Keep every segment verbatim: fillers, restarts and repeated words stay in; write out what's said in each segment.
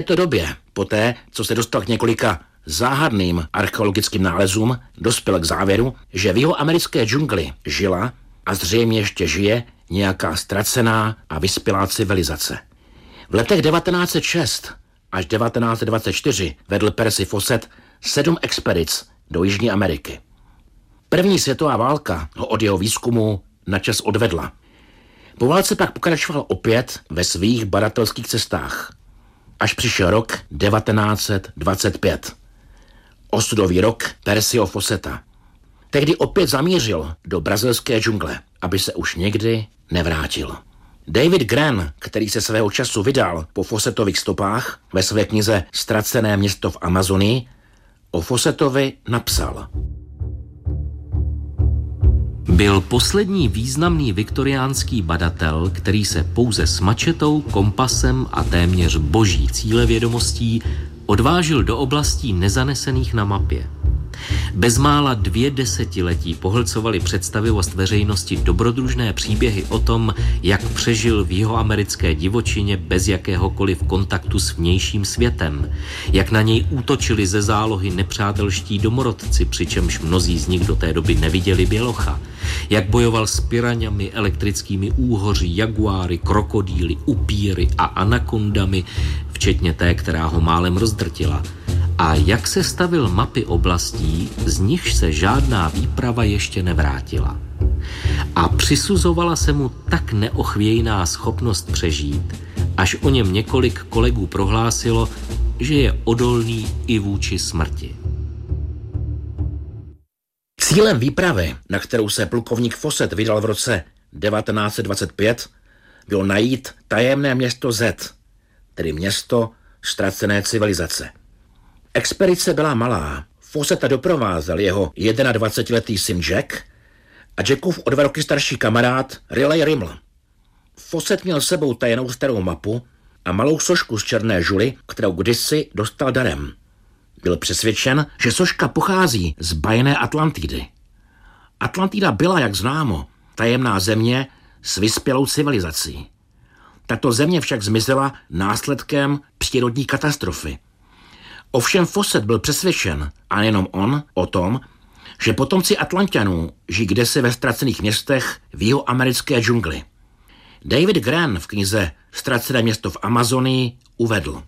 této době, poté, co se dostal k několika záhadným archeologickým nálezům, dospěl k závěru, že v jihoamerické džungli žila a zřejmě ještě žije nějaká ztracená a vyspělá civilizace. V letech devatenáct set šest až devatenáct set dvacet čtyři vedl Percy Fawcett sedm expedic do Jižní Ameriky. První světová válka ho od jeho výzkumu načas odvedla. Po válce pak pokračoval opět ve svých badatelských cestách, až přišel rok devatenáct set dvacet pět. Osudový rok Percyho Fawcetta. Tehdy opět zamířil do brazilské džungle, aby se už nikdy nevrátil. David Grann, který se svého času vydal po Fawcettových stopách ve své knize Ztracené město v Amazonii, o Fawcettovi napsal: Byl poslední významný viktoriánský badatel, který se pouze s mačetou, kompasem a téměř boží cílevědomostí odvážil do oblastí nezanesených na mapě. Bezmála dvě desetiletí pohlcovaly představivost veřejnosti dobrodružné příběhy o tom, jak přežil v jihoamerické divočině bez jakéhokoliv kontaktu s vnějším světem, jak na něj útočili ze zálohy nepřátelští domorodci, přičemž mnozí z nich do té doby neviděli bělocha, jak bojoval s piraňami, elektrickými úhoři, jaguáry, krokodýly, upíry a anakondami, včetně té, která ho málem rozdrtila, a jak se stavil mapy oblastí, z nichž se žádná výprava ještě nevrátila. A přisuzovala se mu tak neochvějná schopnost přežít, až o něm několik kolegů prohlásilo, že je odolný i vůči smrti. Cílem výpravy, na kterou se plukovník Fawcett vydal v roce devatenáct set dvacet pět, bylo najít tajemné město Z, tedy město ztracené civilizace. Expedice byla malá. Fawcetta doprovázel jeho dvacetiletý syn Jack a Jackův o dva roky starší kamarád Riley Riml. Fawcett měl s sebou tajemnou starou mapu a malou sošku z černé žuly, kterou kdysi dostal darem. Byl přesvědčen, že soška pochází z bajné Atlantidy. Atlantida byla, jak známo, tajemná země s vyspělou civilizací. Tato země však zmizela následkem přírodní katastrofy. Ovšem Fawcett byl přesvědčen, a nejenom on, o tom, že potomci Atlanťanů žijí kdesi ve ztracených městech v jihoamerické džungli. David Grann v knize Ztracené město v Amazonii uvedl: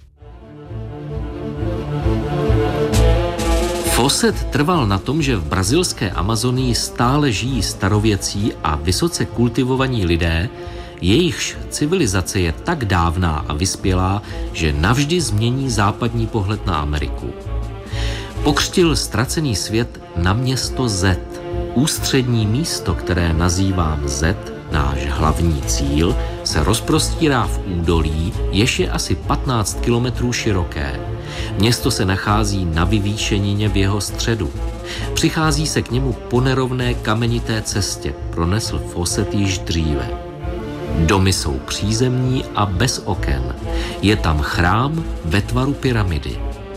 Fawcett trval na tom, že v brazilské Amazonii stále žijí starověcí a vysoce kultivovaní lidé, jejichž civilizace je tak dávná a vyspělá, že navždy změní západní pohled na Ameriku. Pokřtil ztracený svět na město Z. Ústřední místo, které nazývám Z, náš hlavní cíl, se rozprostírá v údolí, jež je asi patnáct kilometrů široké. Město se nachází na vyvýšenině v jeho středu. Přichází se k němu po nerovné kamenité cestě, pronesl Fawcett již dříve. Domy jsou přízemní a bez oken. Je tam chrám ve tvaru pyramidy.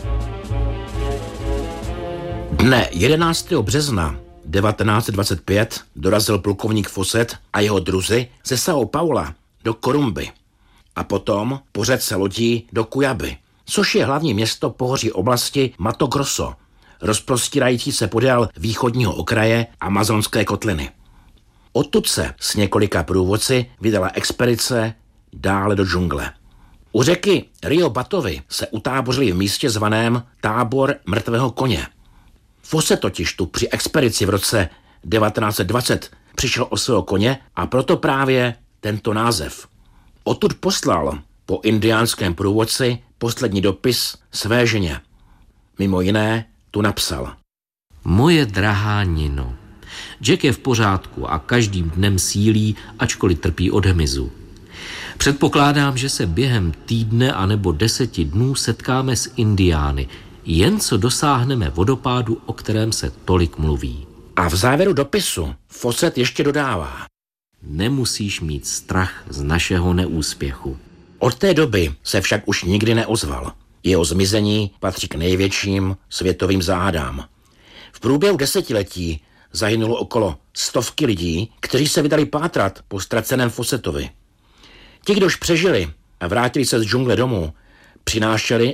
Dne jedenáctého března devatenáct set dvacet pět dorazil plukovník Fawcett a jeho druzi ze São Paula do Korumby a potom po řece lodí do Cuiaby, což je hlavní město pohoří oblasti Mato Grosso, rozprostírající se podél východního okraje amazonské kotliny. Odtud se s několika průvodci vydala expedice dále do džungle. U řeky Rio Batovy se utábořili v místě zvaném Tábor mrtvého koně. Fawcett totiž tu při expedici v roce devatenáct set dvacet přišel o svého koně a proto právě tento název. Odtud poslal po indiánském průvodci poslední dopis své ženě. Mimo jiné tu napsal: Moje drahá Nino, Jack je v pořádku a každým dnem sílí, ačkoliv trpí od hmyzu. Předpokládám, že se během týdne anebo deseti dnů setkáme s Indiány, jen co dosáhneme vodopádu, o kterém se tolik mluví. A v závěru dopisu Fawcett ještě dodává: Nemusíš mít strach z našeho neúspěchu. Od té doby se však už nikdy neozval. Jeho zmizení patří k největším světovým záhadám. V průběhu desetiletí zahynulo okolo stovky lidí, kteří se vydali pátrat po ztraceném Fawcettovi. Ti, kdož přežili a vrátili se z džungle domů, přinášeli